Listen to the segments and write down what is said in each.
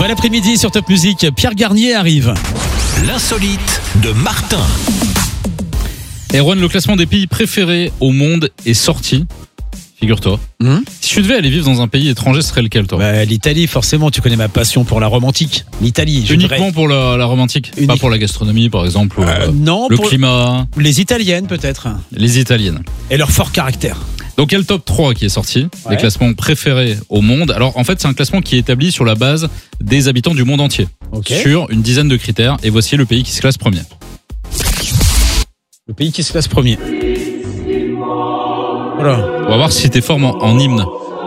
Bon après-midi sur Top Music, Pierre Garnier arrive. L'insolite de Martin. Erwan, le classement des pays préférés au monde est sorti. Figure-toi. Si tu devais aller vivre dans un pays étranger, ce serait lequel, toi? L'Italie, forcément, tu connais ma passion pour la romantique. L'Italie. Uniquement pour la romantique, pas pour la gastronomie, par exemple. Non, le pour climat. les Italiennes, peut-être. Les Italiennes. Et leur fort caractère. Donc, il y a le top 3 qui est sorti, des classements préférés au monde. Alors, en fait, c'est un classement qui est établi sur la base des habitants du monde entier. Sur une dizaine de critères. Et voici le pays qui se classe premier. Le pays qui se classe premier. Voilà. On va voir si t'es fort en hymne.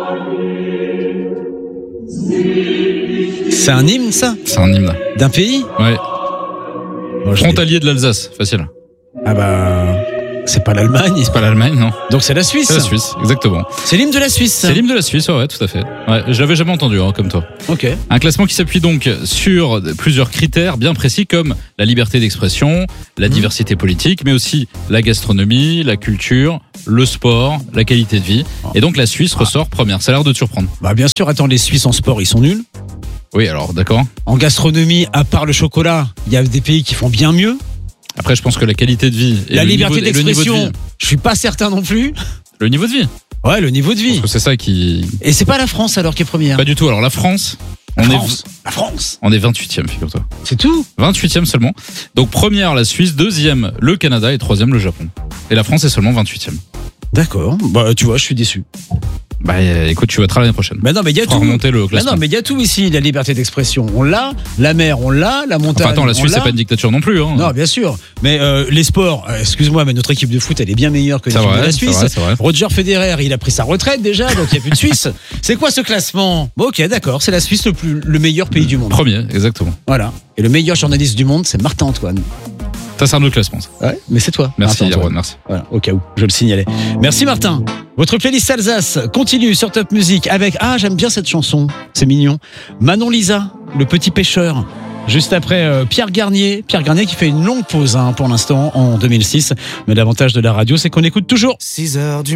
C'est un hymne, ça? C'est un hymne. D'un pays? Ouais. Bon, Frontalier de l'Alsace, facile. Ah bah... C'est pas l'Allemagne. C'est pas l'Allemagne, non. Donc c'est la Suisse. C'est la Suisse, exactement. C'est l'hymne de la Suisse. C'est l'hymne de la Suisse, ouais, tout à fait. Ouais, je l'avais jamais entendu, comme toi. Ok. Un classement qui s'appuie donc sur plusieurs critères bien précis comme la liberté d'expression, la diversité politique, mais aussi la gastronomie, la culture, le sport, la qualité de vie. Et donc la Suisse ressort première. Ça a l'air de te surprendre. Bah bien sûr, attends, les Suisses en sport, ils sont nuls. Oui, alors d'accord. En gastronomie, à part le chocolat, il y a des pays qui font bien mieux. Après, je pense que la qualité de vie et la le liberté niveau, d'expression, je suis pas certain non plus. Le niveau de vie. Ouais, le niveau de vie. Parce que c'est ça qui... Et c'est pas la France alors qui est première. Pas du tout. Alors la France, La France. on est 28e, figure-toi. C'est tout. 28e seulement. Donc première la Suisse, deuxième le Canada et troisième le Japon. Et la France est seulement 28e. D'accord. Bah tu vois, je suis déçu. Bah écoute, tu voteras l'année prochaine. Mais non, mais il y a tout. Remonter le classement. Non, mais il y a tout ici. La liberté d'expression, on l'a. La mer, on l'a. La montagne, Enfin, attends, la Suisse, on c'est l'a. pas une dictature non plus. Non, bien sûr. Mais les sports, excuse-moi, mais notre équipe de foot, elle est bien meilleure que l'équipe de la Suisse. C'est vrai. Roger Federer, il a pris sa retraite déjà, donc il n'y a plus de Suisse. C'est quoi ce classement? Bon, ok, d'accord. C'est la Suisse le meilleur pays du monde. Premier, exactement. Voilà. Et le meilleur journaliste du monde, c'est Martin Antoine. Ça, c'est un autre classement. Ça. Ouais, mais c'est toi. Merci, Martin Erwan, merci. Voilà, au cas où, je le signalais. Merci Martin. Votre playlist Alsace continue sur Top Music avec, j'aime bien cette chanson, c'est mignon, Manon Lisa, le petit pêcheur. Juste après Pierre Garnier qui fait une longue pause pour l'instant en 2006. Mais l'avantage de la radio, c'est qu'on écoute toujours 6h du